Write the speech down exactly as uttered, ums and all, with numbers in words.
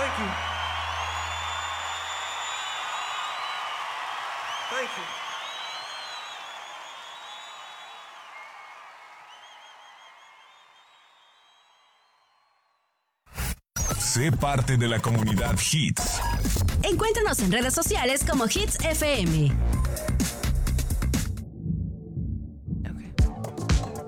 Thank you. Thank you. Sé parte de la comunidad Hits. Encuéntranos en redes sociales como Hits F M.